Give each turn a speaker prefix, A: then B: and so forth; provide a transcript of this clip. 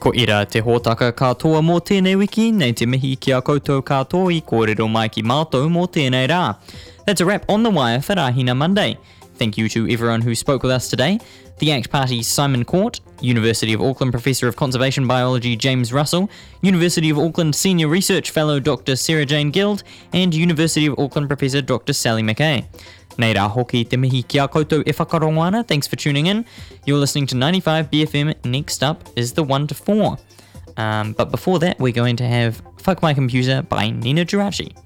A: Ko ira te hōtaka katoa mō tēnei wiki, nei te mihi ki a koutou katoa I kōrero mai ki mātou mō tēnei rā. That's a wrap on The Wire for Rahina Monday. Thank you to everyone who spoke with us today. The ACT Party's Simon Court, University of Auckland Professor of Conservation Biology James Russell, University of Auckland Senior Research Fellow Dr. Sarah Jane Guild, and University of Auckland Professor Dr. Sally McKay. Nei rā hoki te mihi ki a koutou e whakarongo ana. Thanks for tuning in. You're listening to 95 BFM. Next up is the 1 to 4. But before that, we're going to have Fuck My Computer by Nina Jirachi.